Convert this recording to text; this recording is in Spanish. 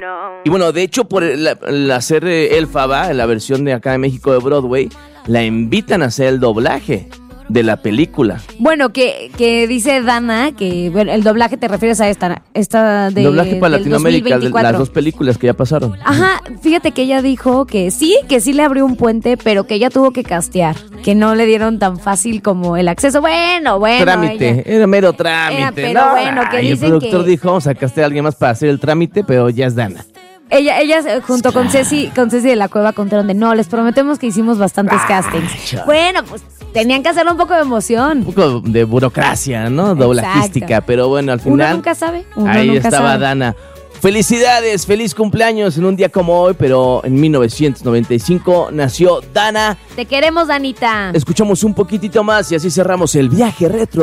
Y bueno, de hecho, por el hacer Elphaba, la versión de acá de México de Broadway, la invitan a hacer el doblaje de la película. Bueno, que dice Dana que bueno, el doblaje te refieres a esta de doblaje para Latinoamérica, 2024. las dos películas que ya pasaron. Ajá, fíjate que ella dijo que sí le abrió un puente, pero que ella tuvo que castear, que no le dieron tan fácil como el acceso. Bueno. Trámite, era mero trámite. Pero ¿no? bueno, que el dicen productor que dijo, vamos a castear a alguien más para hacer el trámite, pero ya es Dana. Ella junto con Ceci de la Cueva contaron de no, les prometemos que hicimos bastantes castings. Bueno, pues tenían que hacerle un poco de emoción. Un poco de burocracia, ¿no? Doblajística, pero bueno, al final... Uno nunca sabe. Ahí estaba Dana. Felicidades, feliz cumpleaños en un día como hoy, pero en 1995 nació Dana. Te queremos, Danita. Escuchamos un poquitito más y así cerramos el viaje retro.